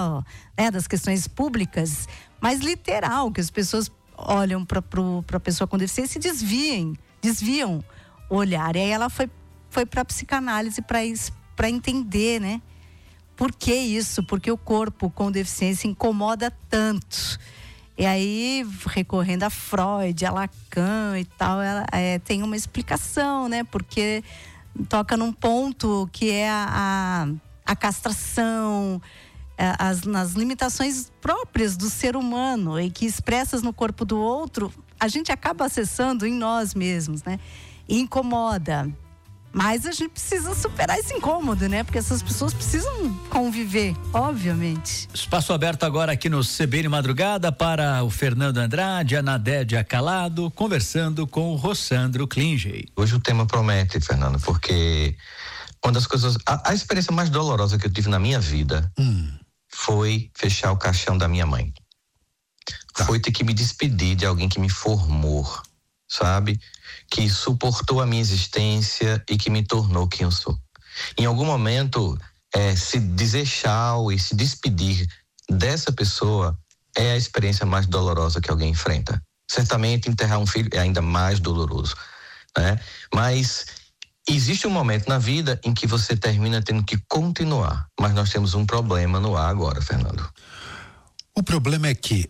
só, né, das questões públicas, mas literal, que as pessoas olham para a pessoa com deficiência e desviam o olhar. E aí ela foi para a psicanálise para entender, né? Por que isso? Porque o corpo com deficiência incomoda tanto. E aí, recorrendo a Freud, a Lacan e tal, ela tem uma explicação, né? Porque toca num ponto que é a castração, nas limitações próprias do ser humano e que expressas no corpo do outro, a gente acaba acessando em nós mesmos, né? E incomoda. Mas a gente precisa superar esse incômodo, né? Porque essas pessoas precisam conviver, obviamente. Espaço aberto agora aqui no CBN Madrugada para o Fernando Andrade, a Nadédia Calado, conversando com o Rossandro Klinger. Hoje o tema promete, Fernando, porque uma das coisas, a experiência mais dolorosa que eu tive na minha vida foi fechar o caixão da minha mãe. Foi ter que me despedir de alguém que me formou, sabe? Que suportou a minha existência e que me tornou quem eu sou. Em algum momento, se dizer tchau e se despedir dessa pessoa é a experiência mais dolorosa que alguém enfrenta. Certamente enterrar um filho é ainda mais doloroso, né? Mas existe um momento na vida em que você termina tendo que continuar. Mas nós temos um problema no ar agora, Fernando. O problema é que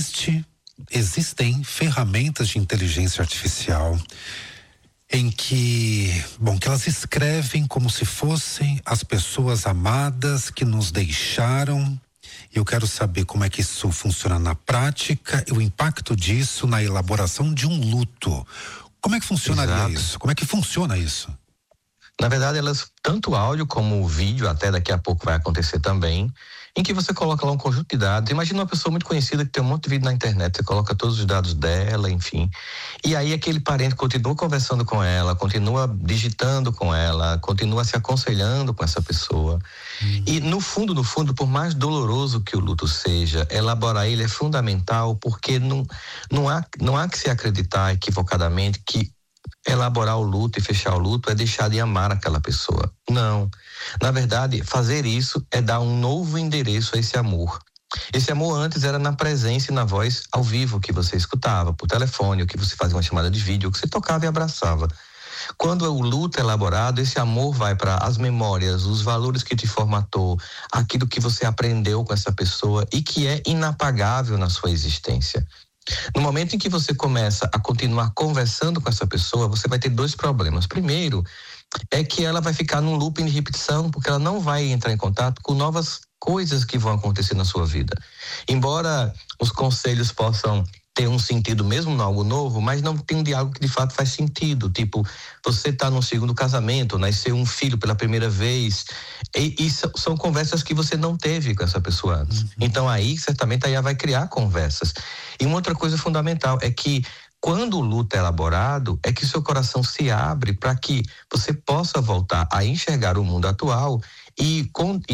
existem ferramentas de inteligência artificial em que elas escrevem como se fossem as pessoas amadas que nos deixaram. Eu quero saber como é que isso funciona na prática e o impacto disso na elaboração de um luto. Como é que funcionaria isso? Como é que funciona isso? Na verdade, elas, tanto áudio como o vídeo, até daqui a pouco vai acontecer também, em que você coloca lá um conjunto de dados. Imagina uma pessoa muito conhecida que tem um monte de vídeo na internet, você coloca todos os dados dela, enfim. E aí aquele parente continua conversando com ela, continua digitando com ela, continua se aconselhando com essa pessoa. E no fundo, por mais doloroso que o luto seja, elaborar ele é fundamental, porque não há que se acreditar equivocadamente que elaborar o luto e fechar o luto é deixar de amar aquela pessoa. Não. Na verdade, fazer isso é dar um novo endereço a esse amor. Esse amor antes era na presença e na voz ao vivo que você escutava, por telefone, ou que você fazia uma chamada de vídeo, ou que você tocava e abraçava. Quando o luto é elaborado, esse amor vai para as memórias, os valores que te formatou, aquilo que você aprendeu com essa pessoa e que é inapagável na sua existência. No momento em que você começa a continuar conversando com essa pessoa, você vai ter dois problemas. Primeiro, é que ela vai ficar num looping de repetição, porque ela não vai entrar em contato com novas coisas que vão acontecer na sua vida. Embora os conselhos possam ter um sentido mesmo em algo novo, mas não tem um diálogo que de fato faz sentido. Tipo, você está num segundo casamento, nasceu um filho pela primeira vez, e são conversas que você não teve com essa pessoa antes. Então aí, certamente, aí vai criar conversas. E uma outra coisa fundamental é que quando o luto é elaborado, é que seu coração se abre para que você possa voltar a enxergar o mundo atual e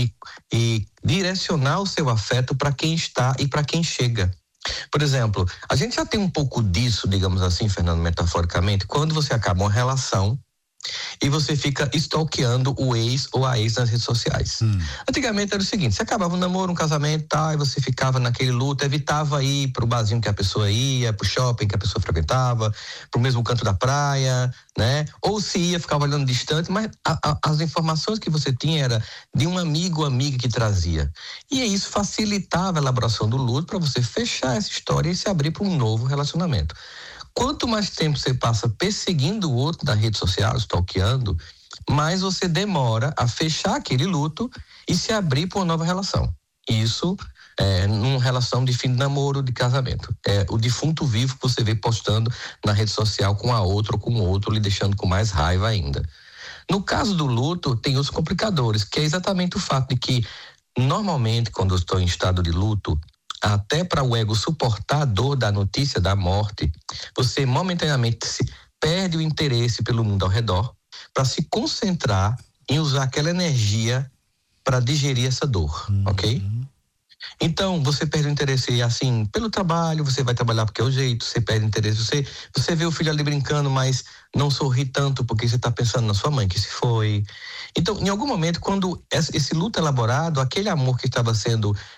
direcionar o seu afeto para quem está e para quem chega. Por exemplo, a gente já tem um pouco disso, digamos assim, Fernando, metaforicamente, quando você acaba uma relação e você fica stalkeando o ex ou a ex nas redes sociais. Antigamente era o seguinte, você acabava um namoro, um casamento e tal, e você ficava naquele luto, evitava ir pro barzinho que a pessoa ia, pro shopping que a pessoa frequentava, pro mesmo canto da praia, né? Ou se ia, ficava olhando distante, mas as informações que você tinha era de um amigo ou amiga que trazia. E isso facilitava a elaboração do luto para você fechar essa história e se abrir para um novo relacionamento. Quanto mais tempo você passa perseguindo o outro na rede social, stalkeando, mais você demora a fechar aquele luto e se abrir para uma nova relação. Isso é numa relação de fim de namoro, de casamento. É o defunto vivo que você vê postando na rede social com a outra ou com o outro, lhe deixando com mais raiva ainda. No caso do luto, tem os complicadores, que é exatamente o fato de que, normalmente, quando eu estou em estado de luto, até para o ego suportar a dor da notícia da morte, você momentaneamente perde o interesse pelo mundo ao redor para se concentrar em usar aquela energia para digerir essa dor, ok? Então, você perde o interesse, assim, pelo trabalho, você vai trabalhar porque é o jeito, você perde o interesse, você vê o filho ali brincando, mas não sorri tanto porque você está pensando na sua mãe que se foi. Então, em algum momento, quando esse luto é elaborado, aquele amor que estava sendo